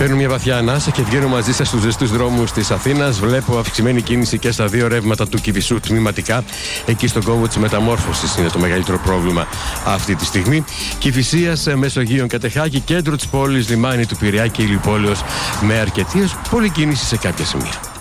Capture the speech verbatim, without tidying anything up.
Παίρνω μια βαθιά ανάσα και βγαίνω μαζί σας στους ζεστούς δρόμους της Αθήνας. Βλέπω αυξημένη κίνηση και στα δύο ρεύματα του Κηφισού τμηματικά. Εκεί στον κόμβο της Μεταμόρφωσης είναι το μεγαλύτερο πρόβλημα αυτή τη στιγμή. Κηφισίας, Μεσογείων, Κατεχάκη, κέντρο της πόλης, λιμάνι του Πειραιά και Ηλιοπόλεως με αρκετή πολύ κίνηση σε κάποια σημεία.